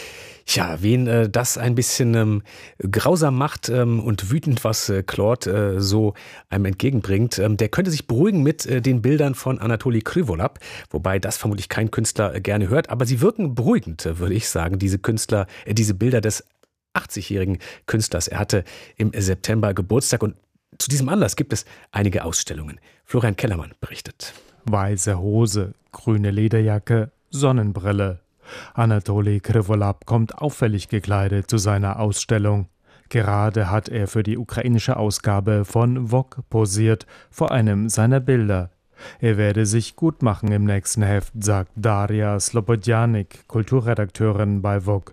Ja, wen das ein bisschen grausam macht und wütend, was Claude so einem entgegenbringt, der könnte sich beruhigen mit den Bildern von Anatoli Krivolav, wobei das vermutlich kein Künstler gerne hört, aber sie wirken beruhigend, würde ich sagen, diese Bilder des 80-jährigen Künstlers. Er hatte im September Geburtstag und zu diesem Anlass gibt es einige Ausstellungen. Florian Kellermann berichtet. Weiße Hose, grüne Lederjacke, Sonnenbrille. Anatoli Krivolav kommt auffällig gekleidet zu seiner Ausstellung. Gerade hat er für die ukrainische Ausgabe von Vogue posiert, vor einem seiner Bilder. Er werde sich gut machen im nächsten Heft, sagt Daria Slobodjanik, Kulturredakteurin bei Vogue.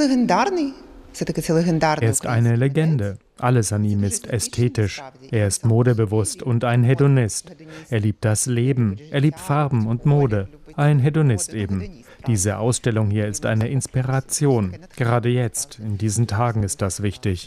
Er ist eine Legende. Alles an ihm ist ästhetisch. Er ist modebewusst und ein Hedonist. Er liebt das Leben. Er liebt Farben und Mode. Ein Hedonist eben. Diese Ausstellung hier ist eine Inspiration. Gerade jetzt, in diesen Tagen ist das wichtig.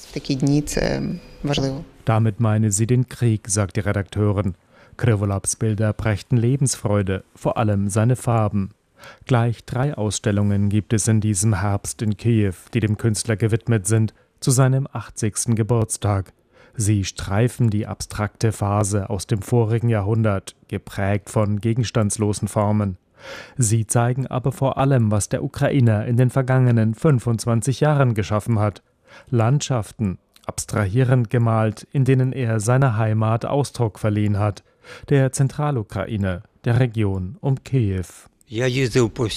Damit meine sie den Krieg, sagt die Redakteurin. Krivolavs Bilder prächten Lebensfreude, vor allem seine Farben. Gleich 3 Ausstellungen gibt es in diesem Herbst in Kiew, die dem Künstler gewidmet sind, zu seinem 80. Geburtstag. Sie streifen die abstrakte Phase aus dem vorigen Jahrhundert, geprägt von gegenstandslosen Formen. Sie zeigen aber vor allem, was der Ukrainer in den vergangenen 25 Jahren geschaffen hat. Landschaften, abstrahierend gemalt, in denen er seiner Heimat Ausdruck verliehen hat, der Zentralukraine, der Region um Kiew. Ich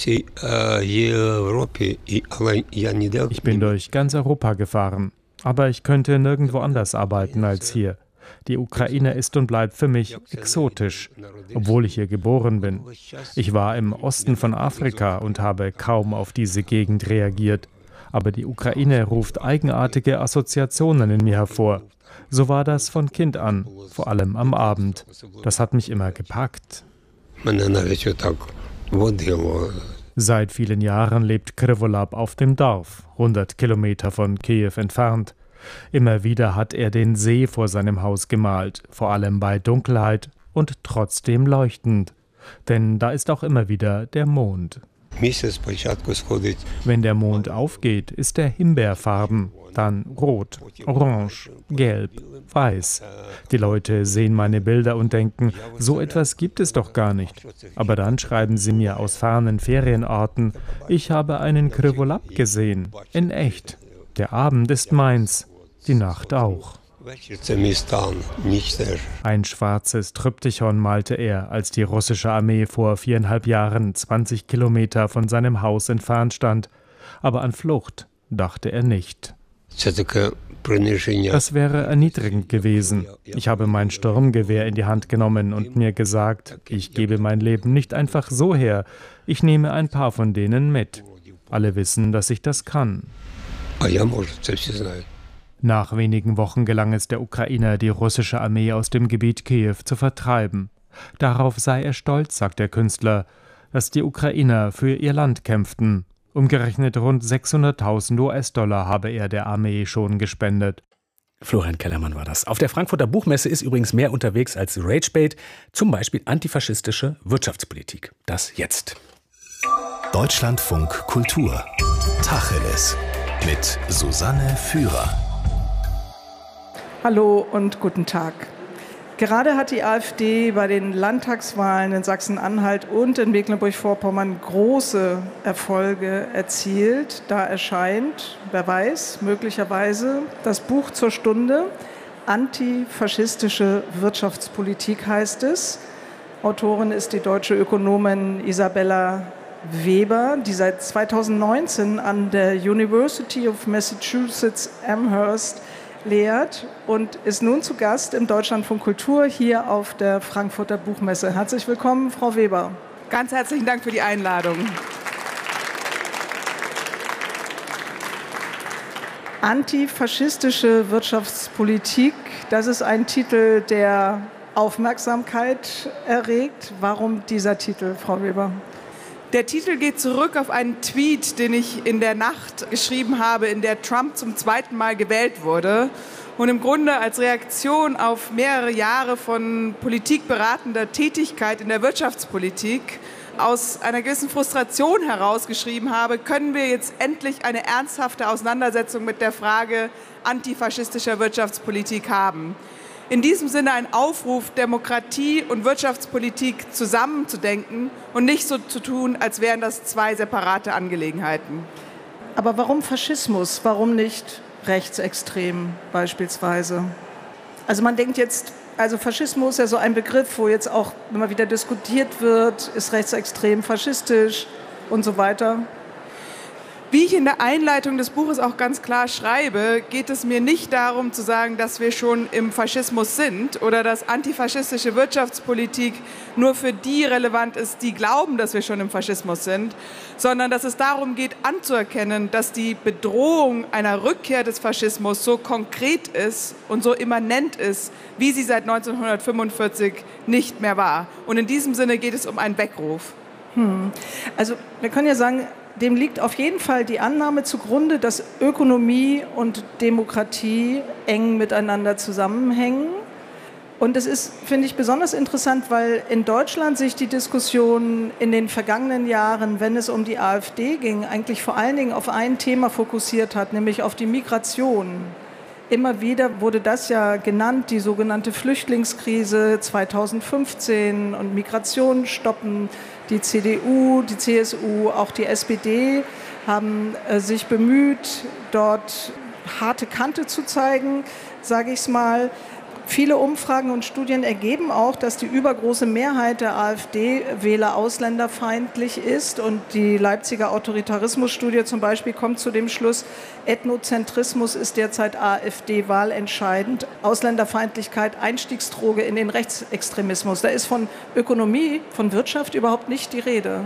bin durch ganz Europa gefahren, aber ich könnte nirgendwo anders arbeiten als hier. Die Ukraine ist und bleibt für mich exotisch, obwohl ich hier geboren bin. Ich war im Osten von Afrika und habe kaum auf diese Gegend reagiert. Aber die Ukraine ruft eigenartige Assoziationen in mir hervor. So war das von Kind an, vor allem am Abend. Das hat mich immer gepackt. Seit vielen Jahren lebt Krivolav auf dem Dorf, 100 Kilometer von Kiew entfernt. Immer wieder hat er den See vor seinem Haus gemalt, vor allem bei Dunkelheit und trotzdem leuchtend. Denn da ist auch immer wieder der Mond. Wenn der Mond aufgeht, ist er himbeerfarben, dann rot, orange, gelb, weiß. Die Leute sehen meine Bilder und denken, so etwas gibt es doch gar nicht. Aber dann schreiben sie mir aus fernen Ferienorten, ich habe einen Krivolav gesehen, in echt. Der Abend ist meins, die Nacht auch. Ein schwarzes Tryptychon malte er, als die russische Armee vor 4,5 Jahren 20 Kilometer von seinem Haus entfernt stand. aber an Flucht dachte er nicht. Das wäre erniedrigend gewesen. Ich habe mein Sturmgewehr in die Hand genommen und mir gesagt, ich gebe mein Leben nicht einfach so her, ich nehme ein paar von denen mit. Alle wissen, dass ich das kann. Nach wenigen Wochen gelang es der Ukrainer, die russische Armee aus dem Gebiet Kiew zu vertreiben. Darauf sei er stolz, sagt der Künstler, dass die Ukrainer für ihr Land kämpften. Umgerechnet rund 600.000 US-Dollar habe er der Armee schon gespendet. Florian Kellermann war das. Auf der Frankfurter Buchmesse ist übrigens mehr unterwegs als Ragebait, zum Beispiel antifaschistische Wirtschaftspolitik. Das jetzt. Deutschlandfunk Kultur. Tacheles. Mit Susanne Führer. Hallo und guten Tag. Gerade hat die AfD bei den Landtagswahlen in Sachsen-Anhalt und in Mecklenburg-Vorpommern große Erfolge erzielt. Da erscheint, wer weiß, möglicherweise das Buch zur Stunde. Antifaschistische Wirtschaftspolitik heißt es. Autorin ist die deutsche Ökonomin Isabella Weber, die seit 2019 an der University of Massachusetts Amherst lehrt und ist nun zu Gast im Deutschlandfunk Kultur hier auf der Frankfurter Buchmesse. Herzlich willkommen, Frau Weber. Ganz herzlichen Dank für die Einladung. Antifaschistische Wirtschaftspolitik, das ist ein Titel, der Aufmerksamkeit erregt. Warum dieser Titel, Frau Weber? Der Titel geht zurück auf einen Tweet, den ich in der Nacht geschrieben habe, in der Trump zum zweiten Mal gewählt wurde. Und im Grunde als Reaktion auf mehrere Jahre von politikberatender Tätigkeit in der Wirtschaftspolitik aus einer gewissen Frustration heraus geschrieben habe, können wir jetzt endlich eine ernsthafte Auseinandersetzung mit der Frage antifaschistischer Wirtschaftspolitik haben. In diesem Sinne ein Aufruf, Demokratie und Wirtschaftspolitik zusammenzudenken und nicht so zu tun, als wären das zwei separate Angelegenheiten. Aber warum Faschismus? Warum nicht rechtsextrem beispielsweise? Also man denkt jetzt, also Faschismus ist ja so ein Begriff, wo jetzt auch immer wieder diskutiert wird, ist rechtsextrem faschistisch und so weiter. Wie ich in der Einleitung des Buches auch ganz klar schreibe, geht es mir nicht darum zu sagen, dass wir schon im Faschismus sind oder dass antifaschistische Wirtschaftspolitik nur für die relevant ist, die glauben, dass wir schon im Faschismus sind, sondern dass es darum geht, anzuerkennen, dass die Bedrohung einer Rückkehr des Faschismus so konkret ist und so immanent ist, wie sie seit 1945 nicht mehr war. Und in diesem Sinne geht es um einen Weckruf. Also wir können ja sagen, dem liegt auf jeden Fall die Annahme zugrunde, dass Ökonomie und Demokratie eng miteinander zusammenhängen. Und es ist, finde ich, besonders interessant, weil in Deutschland sich die Diskussion in den vergangenen Jahren, wenn es um die AfD ging, eigentlich vor allen Dingen auf ein Thema fokussiert hat, nämlich auf die Migration. Immer wieder wurde das ja genannt, die sogenannte Flüchtlingskrise 2015 und Migration stoppen. Die CDU, die CSU, auch die SPD haben sich bemüht, dort harte Kante zu zeigen, sage ich es mal. Viele Umfragen und Studien ergeben auch, dass die übergroße Mehrheit der AfD-Wähler ausländerfeindlich ist. Und die Leipziger Autoritarismusstudie zum Beispiel kommt zu dem Schluss, Ethnozentrismus ist derzeit AfD-wahlentscheidend. Ausländerfeindlichkeit, Einstiegsdroge in den Rechtsextremismus. Da ist von Ökonomie, von Wirtschaft überhaupt nicht die Rede.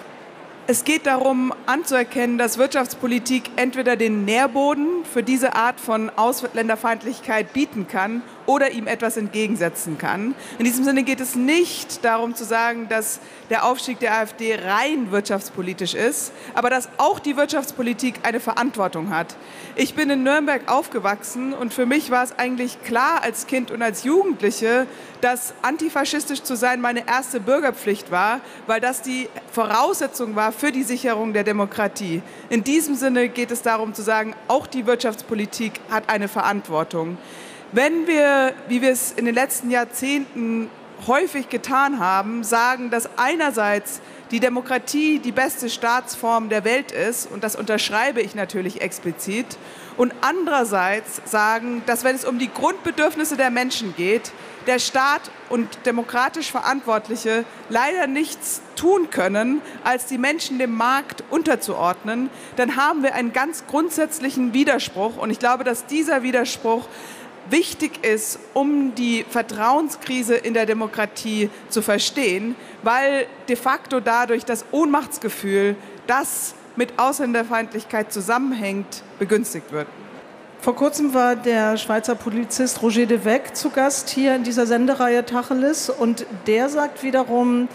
Es geht darum, anzuerkennen, dass Wirtschaftspolitik entweder den Nährboden für diese Art von Ausländerfeindlichkeit bieten kann oder ihm etwas entgegensetzen kann. In diesem Sinne geht es nicht darum zu sagen, dass der Aufstieg der AfD rein wirtschaftspolitisch ist, aber dass auch die Wirtschaftspolitik eine Verantwortung hat. Ich bin in Nürnberg aufgewachsen und für mich war es eigentlich klar als Kind und als Jugendliche, dass antifaschistisch zu sein meine erste Bürgerpflicht war, weil das die Voraussetzung war für die Sicherung der Demokratie. In diesem Sinne geht es darum zu sagen, auch die Wirtschaftspolitik hat eine Verantwortung. Wenn wir, wie wir es in den letzten Jahrzehnten häufig getan haben, sagen, dass einerseits die Demokratie die beste Staatsform der Welt ist, und das unterschreibe ich natürlich explizit, und andererseits sagen, dass wenn es um die Grundbedürfnisse der Menschen geht, der Staat und demokratisch Verantwortliche leider nichts tun können, als die Menschen dem Markt unterzuordnen, dann haben wir einen ganz grundsätzlichen Widerspruch. Und ich glaube, dass dieser Widerspruch wichtig ist, um die Vertrauenskrise in der Demokratie zu verstehen, weil de facto dadurch das Ohnmachtsgefühl, das mit Ausländerfeindlichkeit zusammenhängt, begünstigt wird. Vor kurzem war der Schweizer Publizist Roger de Weck zu Gast hier in dieser Sendereihe Tacheles, und der sagt wiederum,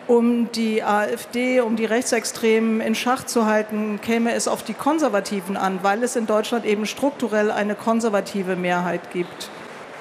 um die AfD, um die Rechtsextremen in Schach zu halten, käme es auf die Konservativen an, weil es in Deutschland eben strukturell eine konservative Mehrheit gibt.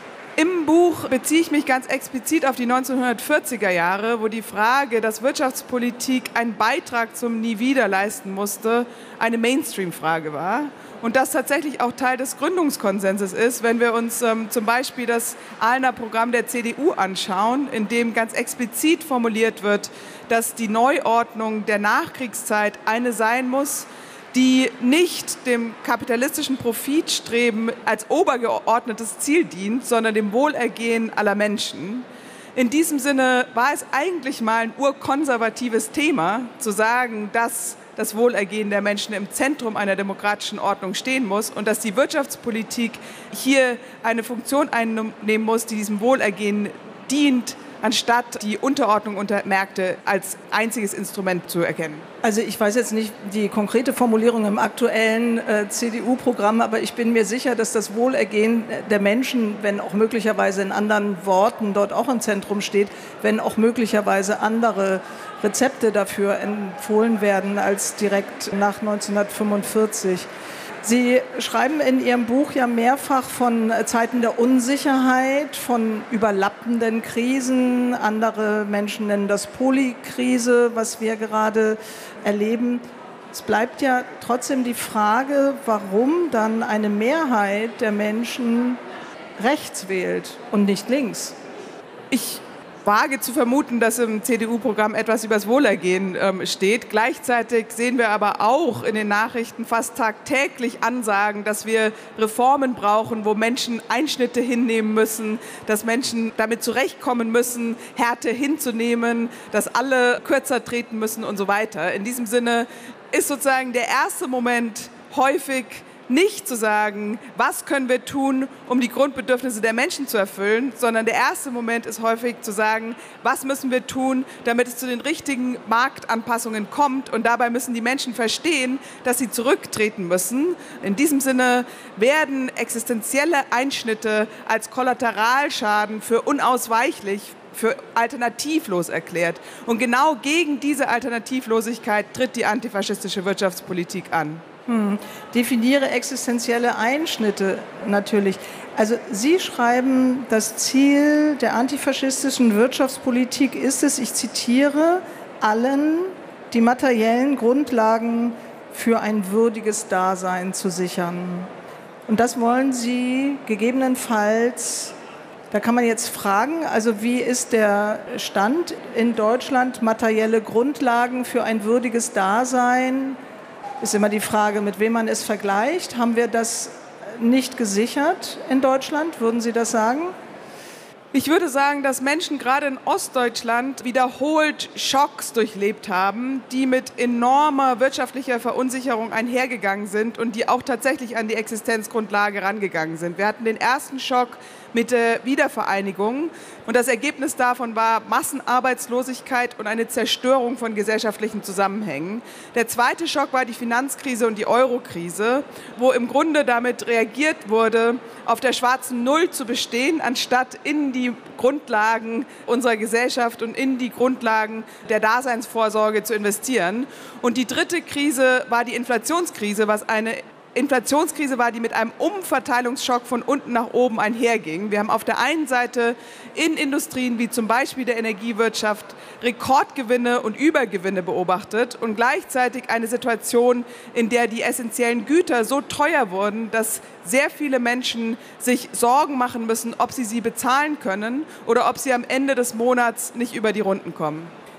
Im Buch beziehe ich mich ganz explizit auf die 1940er Jahre, wo die Frage, dass Wirtschaftspolitik einen Beitrag zum Nie wieder leisten musste, eine Mainstream-Frage war. Und das tatsächlich auch Teil des Gründungskonsenses ist, wenn wir uns zum Beispiel das Ahlener Programm der CDU anschauen, in dem ganz explizit formuliert wird, dass die Neuordnung der Nachkriegszeit eine sein muss, die nicht dem kapitalistischen Profitstreben als obergeordnetes Ziel dient, sondern dem Wohlergehen aller Menschen. In diesem Sinne war es eigentlich mal ein urkonservatives Thema, zu sagen, dass das Wohlergehen der Menschen im Zentrum einer demokratischen Ordnung stehen muss und dass die Wirtschaftspolitik hier eine Funktion einnehmen muss, die diesem Wohlergehen dient, anstatt die Unterordnung unter Märkte als einziges Instrument zu erkennen. Also ich weiß jetzt nicht die konkrete Formulierung im aktuellen CDU-Programm, aber ich bin mir sicher, dass das Wohlergehen der Menschen, wenn auch möglicherweise in anderen Worten dort auch im Zentrum steht, wenn auch möglicherweise andere Rezepte dafür empfohlen werden als direkt nach 1945. Sie schreiben in Ihrem Buch ja mehrfach von Zeiten der Unsicherheit, von überlappenden Krisen. Andere Menschen nennen das Polykrise, was wir gerade erleben. Es bleibt ja trotzdem die Frage, warum dann eine Mehrheit der Menschen rechts wählt und nicht links. Ich wage zu vermuten, dass im CDU-Programm etwas über das Wohlergehen steht. Gleichzeitig sehen wir aber auch in den Nachrichten fast tagtäglich Ansagen, dass wir Reformen brauchen, wo Menschen Einschnitte hinnehmen müssen, dass Menschen damit zurechtkommen müssen, Härte hinzunehmen, dass alle kürzer treten müssen und so weiter. In diesem Sinne ist sozusagen der erste Moment häufig nicht zu sagen, was können wir tun, um die Grundbedürfnisse der Menschen zu erfüllen, sondern der erste Moment ist häufig zu sagen, was müssen wir tun, damit es zu den richtigen Marktanpassungen kommt, und dabei müssen die Menschen verstehen, dass sie zurücktreten müssen. In diesem Sinne werden existenzielle Einschnitte als Kollateralschaden für unausweichlich, für alternativlos erklärt. Und genau gegen diese Alternativlosigkeit tritt die antifaschistische Wirtschaftspolitik an. Definiere existenzielle Einschnitte natürlich. Also Sie schreiben, das Ziel der antifaschistischen Wirtschaftspolitik ist es, ich zitiere, allen die materiellen Grundlagen für ein würdiges Dasein zu sichern. Und das wollen Sie gegebenenfalls, da kann man jetzt fragen, also wie ist der Stand in Deutschland, materielle Grundlagen für ein würdiges Dasein? Ist immer die Frage, mit wem man es vergleicht. Haben wir das nicht gesichert in Deutschland? Würden Sie das sagen? Ich würde sagen, dass Menschen gerade in Ostdeutschland wiederholt Schocks durchlebt haben, die mit enormer wirtschaftlicher Verunsicherung einhergegangen sind und die auch tatsächlich an die Existenzgrundlage rangegangen sind. Wir hatten den ersten Schock mit der Wiedervereinigung und das Ergebnis davon war Massenarbeitslosigkeit und eine Zerstörung von gesellschaftlichen Zusammenhängen. Der zweite Schock war die Finanzkrise und die Eurokrise, wo im Grunde damit reagiert wurde, auf der schwarzen Null zu bestehen, anstatt in die Grundlagen unserer Gesellschaft und in die Grundlagen der Daseinsvorsorge zu investieren. Und die dritte Krise war die Inflationskrise, was eine Inflationskrise war, die mit einem Umverteilungsschock von unten nach oben einherging. Wir haben auf der einen Seite in Industrien wie zum Beispiel der Energiewirtschaft Rekordgewinne und Übergewinne beobachtet und gleichzeitig eine Situation, in der die essentiellen Güter so teuer wurden, dass sehr viele Menschen sich Sorgen machen müssen, ob sie bezahlen können oder ob sie am Ende des Monats nicht über die Runden kommen.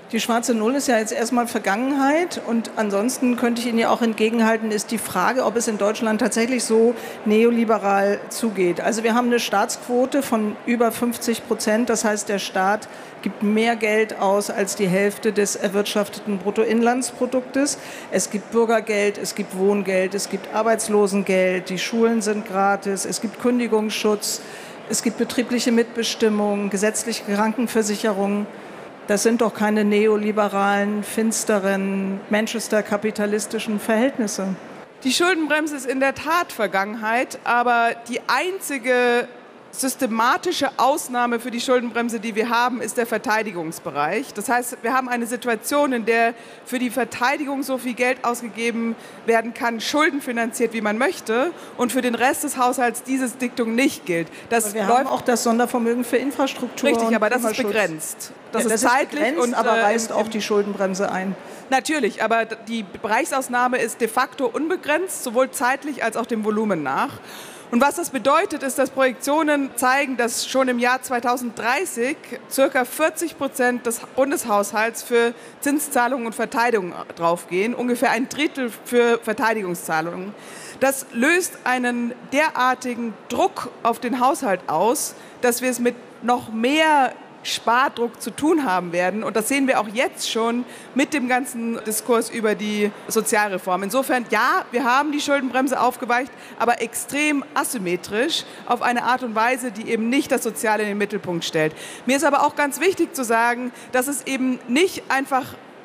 Die schwarze Null ist ja jetzt erstmal Vergangenheit und ansonsten könnte ich Ihnen ja auch entgegenhalten, ist die Frage, ob es in Deutschland tatsächlich so neoliberal zugeht. Also wir haben eine Staatsquote von über 50%, das heißt, der Staat gibt mehr Geld aus als die Hälfte des erwirtschafteten Bruttoinlandsproduktes. Es gibt Bürgergeld, es gibt Wohngeld, es gibt Arbeitslosengeld, die Schulen sind gratis, es gibt Kündigungsschutz, es gibt betriebliche Mitbestimmung, gesetzliche Krankenversicherung. Das sind doch keine neoliberalen, finsteren, Manchester-kapitalistischen Verhältnisse. Die Schuldenbremse ist in der Tat Vergangenheit, aber die einzige systematische Ausnahme für die Schuldenbremse, die wir haben, ist der Verteidigungsbereich. Das heißt, wir haben eine Situation, in der für die Verteidigung so viel Geld ausgegeben werden kann, schuldenfinanziert, wie man möchte, und für den Rest des Haushalts dieses Diktum nicht gilt. Das wir haben auch das Sondervermögen für Infrastruktur. Richtig, aber das ist begrenzt. Das ist zeitlich begrenzt, und aber reißt auch die Schuldenbremse ein. Natürlich, aber die Bereichsausnahme ist de facto unbegrenzt, sowohl zeitlich als auch dem Volumen nach. Und was das bedeutet, ist, dass Projektionen zeigen, dass schon im Jahr 2030 ca. 40% des Bundeshaushalts für Zinszahlungen und Verteidigung draufgehen, ungefähr ein Drittel für Verteidigungszahlungen. Das löst einen derartigen Druck auf den Haushalt aus, dass wir es mit noch mehr Spardruck zu tun haben werden. Und das sehen wir auch jetzt schon mit dem ganzen Diskurs über die Sozialreform. Insofern, ja, wir haben die Schuldenbremse aufgeweicht, aber extrem asymmetrisch auf eine Art und Weise, die eben nicht das Soziale in den Mittelpunkt stellt. Mir ist aber auch ganz wichtig zu sagen, dass es eben nicht einfach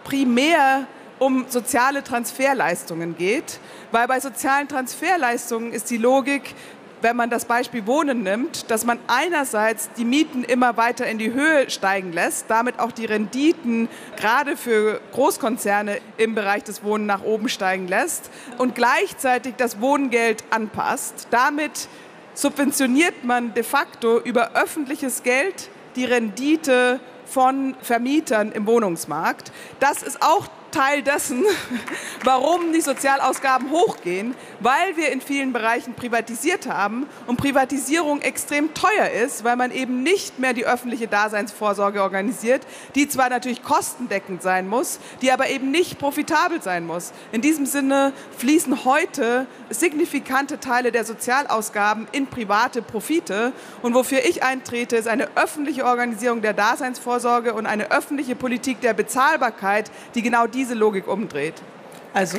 primär um soziale Transferleistungen geht, weil bei sozialen Transferleistungen ist die Logik, wenn man das Beispiel Wohnen nimmt, dass man einerseits die Mieten immer weiter in die Höhe steigen lässt, damit auch die Renditen gerade für Großkonzerne im Bereich des Wohnen nach oben steigen lässt und gleichzeitig das Wohngeld anpasst. Damit subventioniert man de facto über öffentliches Geld die Rendite von Vermietern im Wohnungsmarkt. Das ist auch Teil dessen, warum die Sozialausgaben hochgehen, weil wir in vielen Bereichen privatisiert haben und Privatisierung extrem teuer ist, weil man eben nicht mehr die öffentliche Daseinsvorsorge organisiert, die zwar natürlich kostendeckend sein muss, die aber eben nicht profitabel sein muss. In diesem Sinne fließen heute signifikante Teile der Sozialausgaben in private Profite und wofür ich eintrete, ist eine öffentliche Organisierung der Daseinsvorsorge und eine öffentliche Politik der Bezahlbarkeit, die genau diese Logik umdreht. Also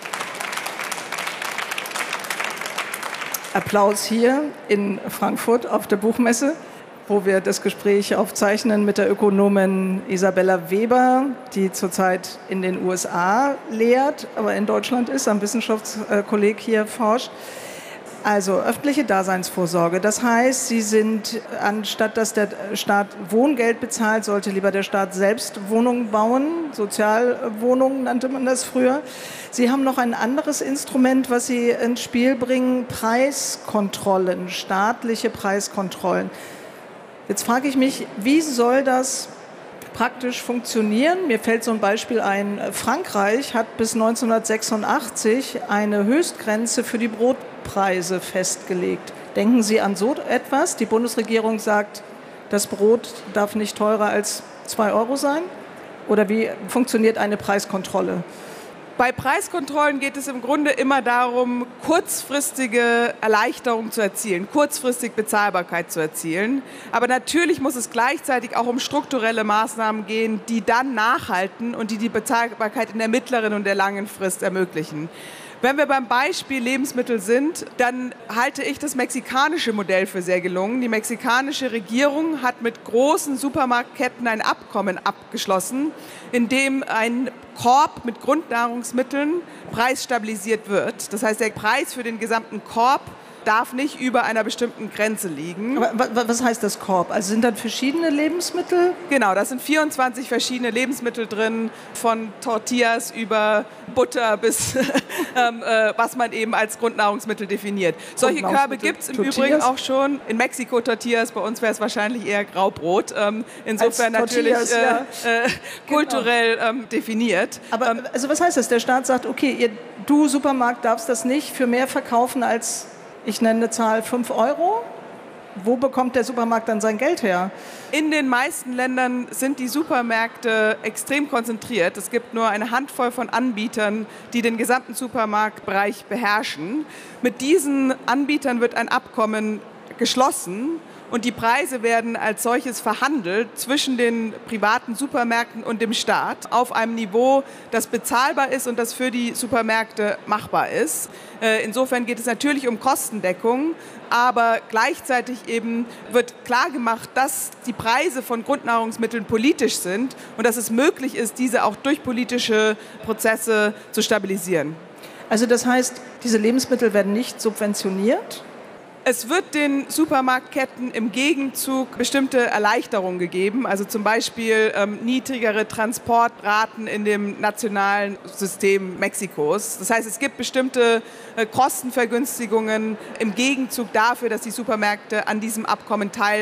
Applaus hier in Frankfurt auf der Buchmesse, wo wir das Gespräch aufzeichnen mit der Ökonomin Isabella Weber, die zurzeit in den USA lehrt, aber in Deutschland ist, am Wissenschaftskolleg hier forscht. Also öffentliche Daseinsvorsorge, das heißt, Sie sind, anstatt dass der Staat Wohngeld bezahlt, sollte lieber der Staat selbst Wohnungen bauen, Sozialwohnungen nannte man das früher. Sie haben noch ein anderes Instrument, was Sie ins Spiel bringen, Preiskontrollen, staatliche Preiskontrollen. Jetzt frage ich mich, wie soll das praktisch funktionieren? Mir fällt so ein Beispiel ein. Frankreich hat bis 1986 eine Höchstgrenze für die Brotpreise festgelegt. Denken Sie an so etwas? Die Bundesregierung sagt, das Brot darf nicht teurer als 2 € sein? Oder wie funktioniert eine Preiskontrolle? Bei Preiskontrollen geht es im Grunde immer darum, kurzfristige Erleichterung zu erzielen, kurzfristig Bezahlbarkeit zu erzielen. Aber natürlich muss es gleichzeitig auch um strukturelle Maßnahmen gehen, die dann nachhalten und die Bezahlbarkeit in der mittleren und der langen Frist ermöglichen. Wenn wir beim Beispiel Lebensmittel sind, dann halte ich das mexikanische Modell für sehr gelungen. Die mexikanische Regierung hat mit großen Supermarktketten ein Abkommen abgeschlossen, in dem ein Korb mit Grundnahrungsmitteln preisstabilisiert wird. Das heißt, der Preis für den gesamten Korb darf nicht über einer bestimmten Grenze liegen. Aber was heißt das Korb? Also sind dann verschiedene Lebensmittel? Genau, da sind 24 verschiedene Lebensmittel drin, von Tortillas über Butter bis was man eben als Grundnahrungsmittel definiert. Solche Körbe gibt es im Übrigen auch schon in Mexiko, Tortillas, bei uns wäre es wahrscheinlich eher Graubrot. Insofern natürlich kulturell definiert. Aber also was heißt das? Der Staat sagt, okay, du Supermarkt darfst das nicht für mehr verkaufen als, ich nenne eine Zahl, 5 €? wo bekommt der Supermarkt dann sein Geld her? In den meisten Ländern sind die Supermärkte extrem konzentriert. Es gibt nur eine Handvoll von Anbietern, die den gesamten Supermarktbereich beherrschen. Mit diesen Anbietern wird ein Abkommen geschlossen. Und die Preise werden als solches verhandelt zwischen den privaten Supermärkten und dem Staat auf einem Niveau, das bezahlbar ist und das für die Supermärkte machbar ist. Insofern geht es natürlich um Kostendeckung, aber gleichzeitig eben wird klar gemacht, dass die Preise von Grundnahrungsmitteln politisch sind und dass es möglich ist, diese auch durch politische Prozesse zu stabilisieren. Also das heißt, diese Lebensmittel werden nicht subventioniert? Es wird den Supermarktketten im Gegenzug bestimmte Erleichterungen gegeben, also zum Beispiel niedrigere Transportraten in dem nationalen System Mexikos. Das heißt, es gibt bestimmte Kostenvergünstigungen im Gegenzug dafür, dass die Supermärkte an diesem Abkommen teilnehmen.